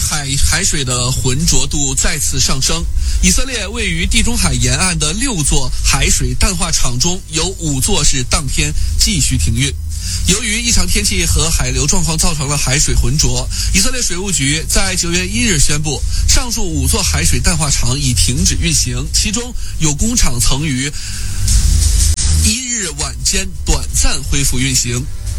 海水的浑浊度再次上升。以色列位于地中海沿岸的6座海水淡化厂中，有5座是当天继续停运。由于异常天气和海流状况造成了海水浑浊，以色列水务局在9月1日宣布，上述5座海水淡化厂已停止运行，其中有工厂曾于1日晚间短暂恢复运行。